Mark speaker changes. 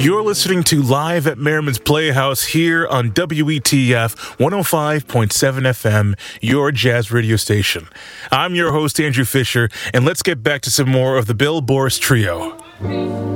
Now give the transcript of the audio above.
Speaker 1: You're listening to Live at Merriman's Playhouse here on WETF 105.7 FM, your jazz radio station. I'm your host, Andrew Fisher, and let's get back to some more of the Bill Boris Trio.